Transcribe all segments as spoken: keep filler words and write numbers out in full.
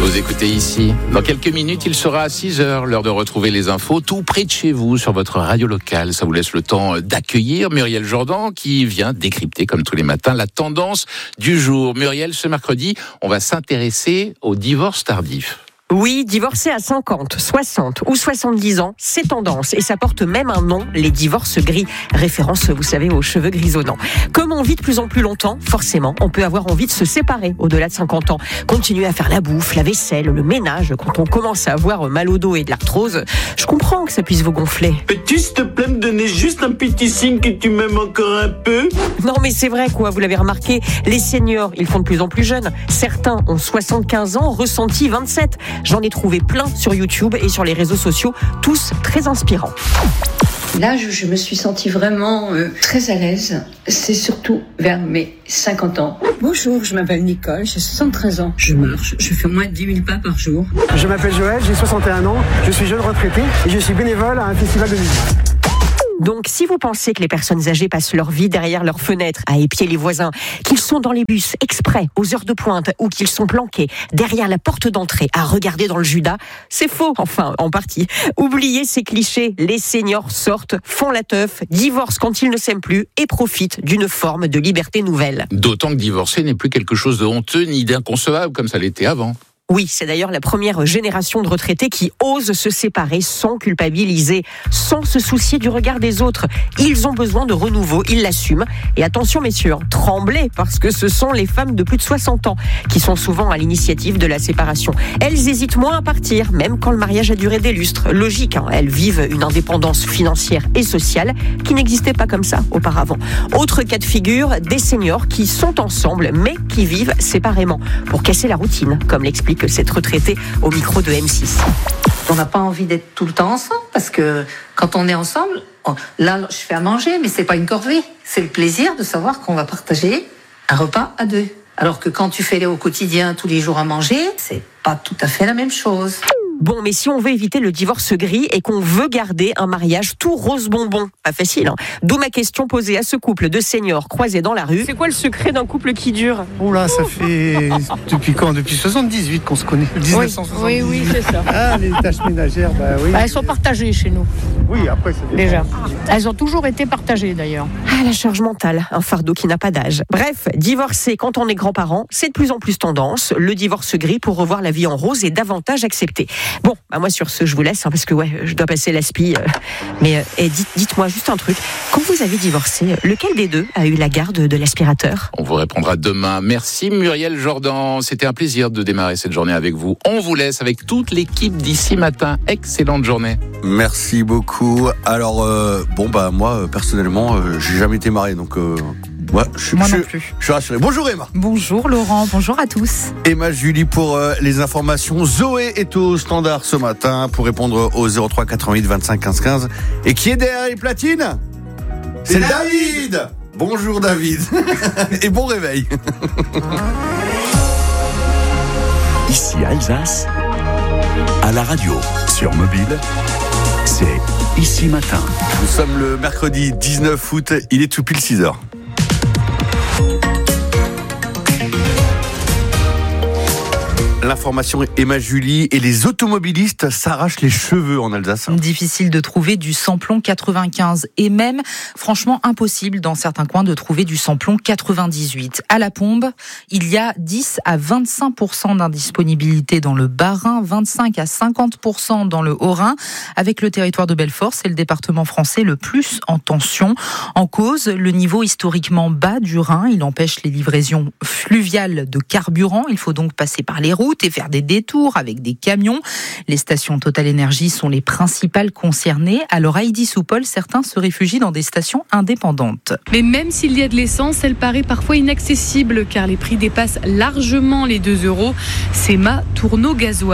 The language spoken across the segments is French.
Vous écoutez ici. Dans quelques minutes, il sera à six heures, l'heure de retrouver les infos tout près de chez vous sur votre radio locale. Ça vous laisse le temps d'accueillir Muriel Jourdan qui vient décrypter comme tous les matins la tendance du jour. Muriel, ce mercredi, on va s'intéresser au divorce tardif. Oui, divorcer à cinquante, soixante ou soixante-dix ans, c'est tendance et ça porte même un nom, les divorces gris. Référence, vous savez, aux cheveux grisonnants. Comme on vit de plus en plus longtemps, forcément, on peut avoir envie de se séparer au-delà de cinquante ans. Continuer à faire la bouffe, la vaisselle, le ménage, quand on commence à avoir mal au dos et de l'arthrose, je comprends que ça puisse vous gonfler. Peux-tu, s'il te plaît, me donner juste un petit signe que tu m'aimes encore un peu ? Non mais c'est vrai quoi, vous l'avez remarqué, les seniors, ils font de plus en plus jeunes. Certains ont soixante-quinze ans, ressenti vingt-sept. J'en ai trouvé plein sur YouTube et sur les réseaux sociaux, tous très inspirants. Là, je, je me suis sentie vraiment euh, très à l'aise. C'est surtout vers mes cinquante ans. Bonjour, je m'appelle Nicole, j'ai soixante-treize ans. Je marche, je fais au moins dix mille pas par jour. Je m'appelle Joël, j'ai soixante et un ans, je suis jeune retraité et je suis bénévole à un festival de musique. Donc, si vous pensez que les personnes âgées passent leur vie derrière leurs fenêtres à épier les voisins, qu'ils sont dans les bus exprès aux heures de pointe ou qu'ils sont planqués derrière la porte d'entrée à regarder dans le Judas, c'est faux, enfin, en partie. Oubliez ces clichés, les seniors sortent, font la teuf, divorcent quand ils ne s'aiment plus et profitent d'une forme de liberté nouvelle. D'autant que divorcer n'est plus quelque chose de honteux ni d'inconcevable comme ça l'était avant. Oui, c'est d'ailleurs la première génération de retraités qui osent se séparer sans culpabiliser, sans se soucier du regard des autres. Ils ont besoin de renouveau, ils l'assument. Et attention messieurs, tremblez, parce que ce sont les femmes de plus de soixante ans qui sont souvent à l'initiative de la séparation. Elles hésitent moins à partir, même quand le mariage a duré des lustres. Logique, hein, elles vivent une indépendance financière et sociale qui n'existait pas comme ça auparavant. Autre cas de figure, des seniors qui sont ensemble, mais qui vivent séparément, pour casser la routine, comme l'explique cette retraitée au micro de M six. On n'a pas envie d'être tout le temps ensemble parce que quand on est ensemble, on, là je fais à manger, mais c'est pas une corvée. C'est le plaisir de savoir qu'on va partager un repas à deux. Alors que quand tu fais au quotidien tous les jours à manger, c'est pas tout à fait la même chose. Bon, mais si on veut éviter le divorce gris et qu'on veut garder un mariage tout rose bonbon, pas facile, hein. D'où ma question posée à ce couple de seniors croisés dans la rue. C'est quoi le secret d'un couple qui dure ? Oh là, ça fait depuis quand ? Depuis soixante-dix-huit qu'on se connaît. dix-neuf cent soixante-dix-huit. Oui, oui, c'est ça. Ah, les tâches ménagères, bah oui. Bah, elles sont partagées chez nous. Oui, après, c'est déjà. Elles ont toujours été partagées d'ailleurs. Ah, la charge mentale, un fardeau qui n'a pas d'âge. Bref, divorcer quand on est grand-parent, c'est de plus en plus tendance. Le divorce gris pour revoir la vie en rose est davantage accepté. Bon, bah moi sur ce, je vous laisse, hein, parce que ouais, je dois passer l'aspi. Euh, mais euh, et dites, dites-moi juste un truc. Quand vous avez divorcé, lequel des deux a eu la garde de l'aspirateur ? On vous répondra demain. Merci Muriel Jourdan. C'était un plaisir de démarrer cette journée avec vous. On vous laisse avec toute l'équipe d'ici matin. Excellente journée. Merci beaucoup. Alors, euh, bon, bah, moi, personnellement, euh, j'ai jamais été marié, donc... Euh... Ouais, je, Moi je, non plus. Je suis rassuré. Bonjour Emma. Bonjour Laurent, bonjour à tous. Emma Julie pour euh, les informations. Zoé est au standard ce matin pour répondre au zéro trois quatre-vingt-huit vingt-cinq quinze quinze. Et qui est derrière les platines ? C'est David. David. Bonjour David. Et bon réveil. Ici Alsace, à la radio, sur mobile, c'est Ici Matin. Nous sommes le mercredi dix-neuf août, il est tout pile six heures. L'information Emma Julie et les automobilistes s'arrachent les cheveux en Alsace. Difficile de trouver du samplon quatre-vingt-quinze et même, franchement, impossible dans certains coins de trouver du samplon quatre-vingt-dix-huit. À la Pombe, il y a dix à vingt-cinq pour cent d'indisponibilité dans le Bas-Rhin, vingt-cinq à cinquante pour cent dans le Haut-Rhin. Avec le territoire de Belfort, c'est le département français le plus en tension. En cause, le niveau historiquement bas du Rhin. Il empêche les livraisons fluviales de carburant. Il faut donc passer par les routes et faire des détours avec des camions. Les stations Total Énergie sont les principales concernées. Alors à Ivry-sous-Pol, certains se réfugient dans des stations indépendantes. Mais même s'il y a de l'essence, elle paraît parfois inaccessible car les prix dépassent largement les deux euros. C'est ma Tourneau Gasoil.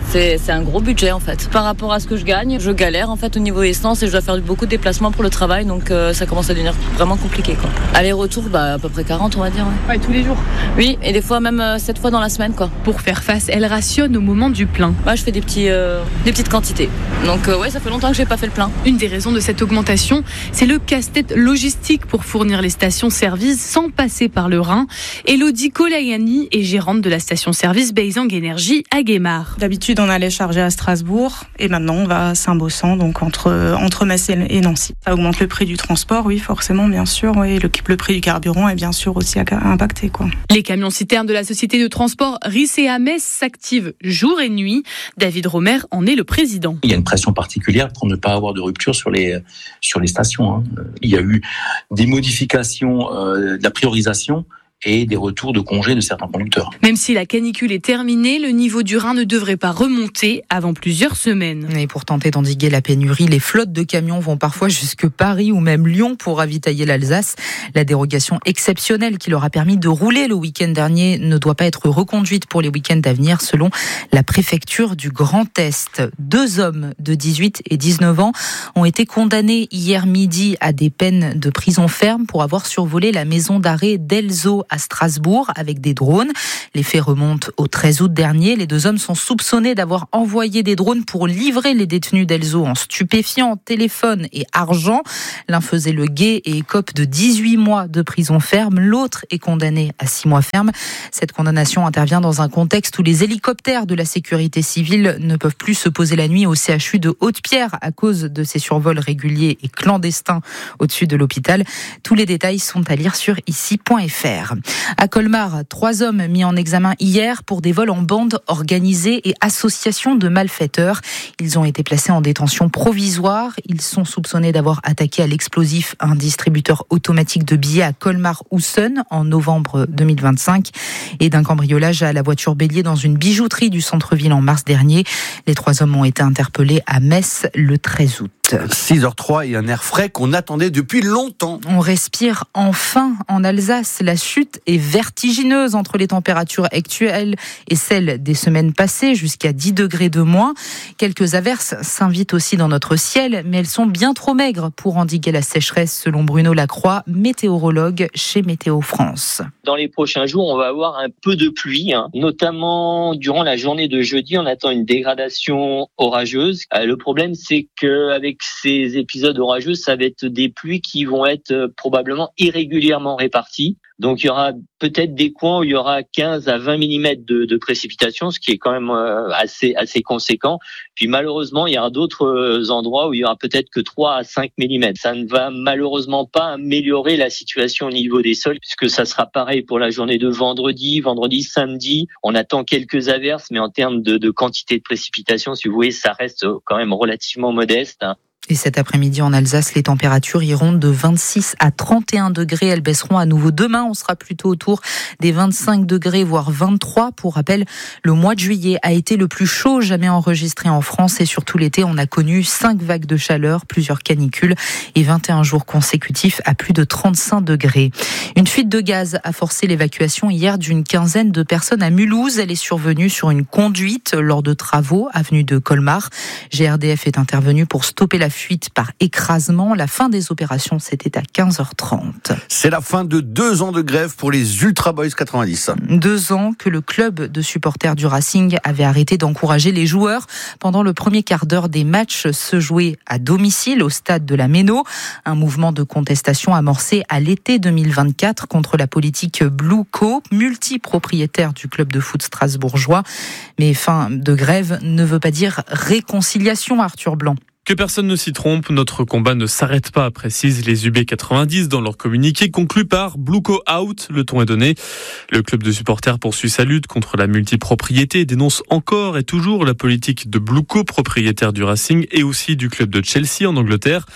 C'est, c'est un gros budget en fait. Par rapport à ce que je gagne, je galère en fait au niveau essence et je dois faire beaucoup de déplacements pour le travail, donc euh, ça commence à devenir vraiment compliqué quoi. Aller-retour, bah, à peu près quarante on va dire. Ouais, ouais tous les jours. Oui, et des fois même euh, sept fois dans la semaine quoi. Pour faire face, elle rationne au moment du plein. Bah, je fais des, petits, euh, des petites quantités. Donc euh, ouais, ça fait longtemps que j'ai pas fait le plein. Une des raisons de cette augmentation, c'est le casse-tête logistique pour fournir les stations-service sans passer par le Rhin. Elodie Kolayani est gérante de la station-service Beizang Énergie à Guémar. D'habitude, on allait charger à Strasbourg et maintenant on va à Saint-Baussan, donc entre, entre Metz et Nancy. Ça augmente le prix du transport, oui, forcément, bien sûr. Oui, le, le prix du carburant est bien sûr aussi impacté, quoi. Les camions-citernes de la société de transport R I C et Ames s'activent jour et nuit. David Romer en est le président. Il y a une pression particulière pour ne pas avoir de rupture sur les, sur les stations. Hein. Il y a eu des modifications euh, de la priorisation et des retours de congés de certains conducteurs. Même si la canicule est terminée, le niveau du Rhin ne devrait pas remonter avant plusieurs semaines. Et pour tenter d'endiguer la pénurie, les flottes de camions vont parfois jusque Paris ou même Lyon pour ravitailler l'Alsace. La dérogation exceptionnelle qui leur a permis de rouler le week-end dernier ne doit pas être reconduite pour les week-ends à venir, selon la préfecture du Grand Est. Deux hommes de dix-huit et dix-neuf ans ont été condamnés hier midi à des peines de prison ferme pour avoir survolé la maison d'arrêt d'Elzo à Strasbourg avec des drones. Les faits remontent au treize août dernier. Les deux hommes sont soupçonnés d'avoir envoyé des drones pour livrer les détenus d'Elzo en stupéfiants, téléphones et argent. L'un faisait le guet et écope de dix-huit mois de prison ferme. L'autre est condamné à six mois ferme. Cette condamnation intervient dans un contexte où les hélicoptères de la sécurité civile ne peuvent plus se poser la nuit au C H U de Haute-Pierre à cause de ces survols réguliers et clandestins au-dessus de l'hôpital. Tous les détails sont à lire sur ici point f r. À Colmar, trois hommes mis en examen hier pour des vols en bande organisée et association de malfaiteurs. Ils ont été placés en détention provisoire. Ils sont soupçonnés d'avoir attaqué à l'explosif un distributeur automatique de billets à Colmar-Houssen en novembre deux mille vingt-cinq et d'un cambriolage à la voiture bélier dans une bijouterie du centre-ville en mars dernier. Les trois hommes ont été interpellés à Metz le treize août. six heures trois et un air frais qu'on attendait depuis longtemps. On respire enfin en Alsace. La chute est vertigineuse entre les températures actuelles et celles des semaines passées, jusqu'à dix degrés de moins. Quelques averses s'invitent aussi dans notre ciel, mais elles sont bien trop maigres pour endiguer la sécheresse, selon Bruno Lacroix, météorologue chez Météo France. Dans les prochains jours, on va avoir un peu de pluie, hein. Notamment durant la journée de jeudi, on attend une dégradation orageuse. Euh, le problème, c'est qu'avec ces épisodes orageux, ça va être des pluies qui vont être euh, probablement irrégulièrement réparties. Donc, il y aura peut-être des coins où il y aura quinze à vingt millimètres de, de précipitations, ce qui est quand même euh, assez assez conséquent. Puis malheureusement, il y aura d'autres euh, endroits où il y aura peut-être que trois à cinq millimètres. Ça ne va malheureusement pas améliorer la situation au niveau des sols, puisque ça sera pareil pour la journée de vendredi, vendredi, samedi. On attend quelques averses, mais en termes de, de quantité de précipitations, si vous voyez, ça reste quand même relativement modeste. Et cet après-midi en Alsace, les températures iront de vingt-six à trente et un degrés. Elles baisseront à nouveau demain. On sera plutôt autour des vingt-cinq degrés, voire vingt-trois. Pour rappel, le mois de juillet a été le plus chaud jamais enregistré en France. Et surtout l'été, on a connu cinq vagues de chaleur, plusieurs canicules et vingt et un jours consécutifs à plus de trente-cinq degrés. Une fuite de gaz a forcé l'évacuation hier d'une quinzaine de personnes à Mulhouse. Elle est survenue sur une conduite lors de travaux, avenue de Colmar. G R D F est intervenu pour stopper la fuite par écrasement. La fin des opérations, c'était à quinze heures trente. C'est la fin de deux ans de grève pour les Ultra Boys quatre-vingt-dix. Deux ans que le club de supporters du Racing avait arrêté d'encourager les joueurs pendant le premier quart d'heure des matchs se jouaient à domicile au stade de la Méno. Un mouvement de contestation amorcé à l'été deux mille vingt-quatre contre la politique Blue Co, multipropriétaire du club de foot strasbourgeois. Mais fin de grève ne veut pas dire réconciliation, Arthur Blanc. Que personne ne s'y trompe, notre combat ne s'arrête pas, précisent les U B quatre-vingt-dix dans leur communiqué conclu par Blueco Out. Le ton est donné. Le club de supporters poursuit sa lutte contre la multipropriété et dénonce encore et toujours la politique de Blueco, propriétaire du Racing et aussi du club de Chelsea en Angleterre.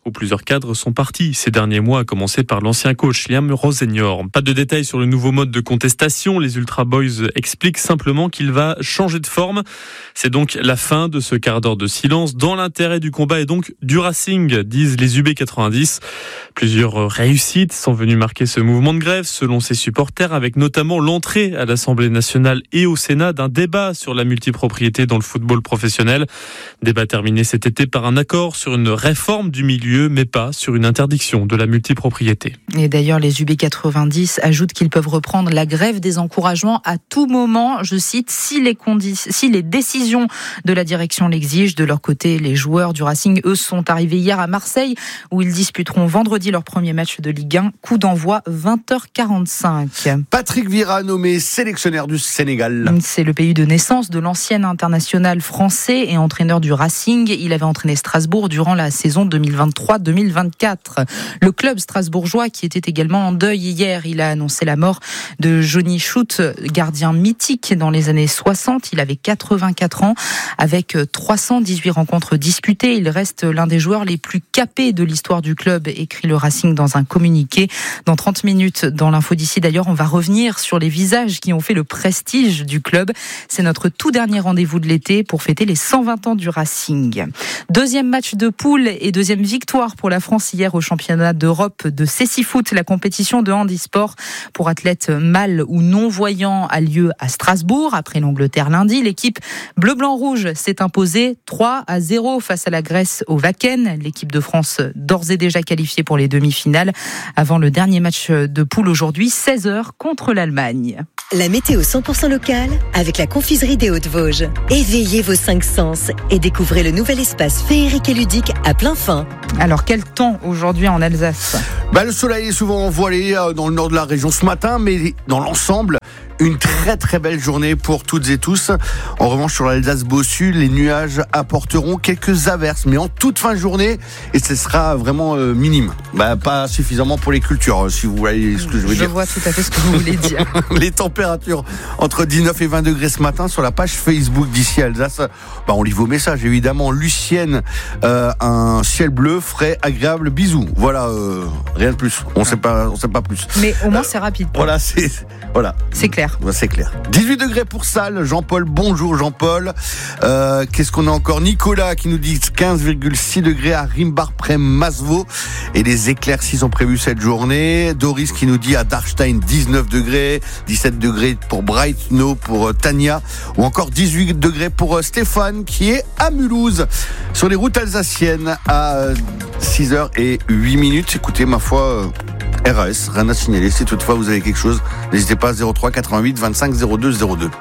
où plusieurs cadres sont partis ces derniers mois, à commencer par l'ancien coach Liam Rosenior. Pas de détails sur le nouveau mode de contestation. Les Ultra Boys expliquent simplement qu'il va changer de forme. C'est donc la fin de ce quart d'heure de silence dans l'intérêt du combat et donc du Racing, disent les U B quatre-vingt-dix. Plusieurs réussites sont venues marquer ce mouvement de grève, selon ses supporters, avec notamment l'entrée à l'Assemblée nationale et au Sénat d'un débat sur la multipropriété dans le football professionnel. Débat terminé cet été par un accord sur une réforme du milieu, mais pas sur une interdiction de la multipropriété. Et d'ailleurs, les U B quatre-vingt-dix ajoutent qu'ils peuvent reprendre la grève des encouragements à tout moment, je cite, si les, condi- si les décisions de la direction l'exigent. De leur côté, les joueurs du Racing, eux, sont arrivés hier à Marseille, où ils disputeront vendredi leur premier match de Ligue un. Coup d'envoi vingt heures quarante-cinq. Patrick Vieira, nommé sélectionneur du Sénégal. C'est le pays de naissance de l'ancien international français et entraîneur du Racing. Il avait entraîné Strasbourg durant la saison deux mille vingt-trois deux mille vingt-quatre. Le club strasbourgeois, qui était également en deuil hier, il a annoncé la mort de Johnny Schutt, gardien mythique dans les années soixante. Il avait quatre-vingt-quatre ans. Avec trois cent dix-huit rencontres disputées, il reste l'un des joueurs les plus capés de l'histoire du club, écrit le Racing dans un communiqué. Dans trente minutes, dans l'info d'ici d'ailleurs, on va revenir sur les visages qui ont fait le prestige du club. C'est notre tout dernier rendez-vous de l'été pour fêter les cent vingt ans du Racing. Deuxième match de poule et deuxième victoire pour la France hier au championnat d'Europe de Cécifoot. La compétition de handisport pour athlètes mâles ou non-voyants a lieu à Strasbourg. Après l'Angleterre lundi, l'équipe bleu-blanc-rouge s'est imposée trois à zéro face à la Grèce au Wacken. L'équipe de France d'ores et déjà qualifiée pour les demi-finales avant le dernier match de poule aujourd'hui, seize heures contre l'Allemagne. La météo cent pour cent locale avec la confiserie des Hautes-Vosges. Éveillez vos cinq sens et découvrez le nouvel espace féerique et ludique à plein fin. Alors quel temps aujourd'hui en Alsace ? Bah, le soleil est souvent voilé dans le nord de la région ce matin, mais dans l'ensemble, une très très belle journée pour toutes et tous. En revanche, sur l'Alsace-Bossu, les nuages apporteront quelques averses, mais en toute fin de journée, et ce sera vraiment euh, minime. Bah, pas suffisamment pour les cultures, si vous voyez ce que je veux je dire. Je vois tout à fait ce que vous voulez dire. Les températures entre dix-neuf et vingt degrés ce matin sur la page Facebook d'Ici Alsace. Bah, on lit vos messages, évidemment. Lucienne, euh, un ciel bleu, frais, agréable, bisous. Voilà, euh, rien de plus. On sait pas, on sait pas plus. Mais au moins, euh, c'est rapide. Voilà, c'est, voilà. C'est clair. Ouais, c'est clair. dix-huit degrés pour Salles. Jean-Paul, bonjour Jean-Paul. Euh, qu'est-ce qu'on a encore ? Nicolas qui nous dit quinze virgule six degrés à Rimbar près Masvaux. Et les éclaircies sont prévues cette journée. Doris qui nous dit à Darstein dix-neuf degrés, dix-sept degrés pour Breitno, pour Tania, ou encore dix-huit degrés pour Stéphane qui est à Mulhouse. Sur les routes alsaciennes à six heures et huit minutes. Écoutez, ma foi, R A S, rien à signaler. Si toutefois vous avez quelque chose, n'hésitez pas à zéro trois quatre-vingt-huit vingt-cinq zéro deux zéro deux.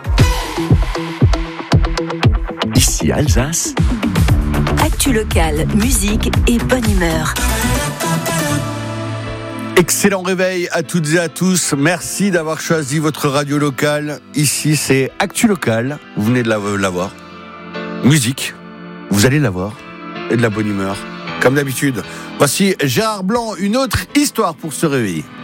Ici Alsace. Actu locale, musique et bonne humeur. Excellent réveil à toutes et à tous. Merci d'avoir choisi votre radio locale. Ici, c'est Actu Local. Vous venez de l'avoir. Musique, vous allez l'avoir. Et de la bonne humeur, comme d'habitude. Voici Gérard Blanc, une autre histoire pour se réveiller.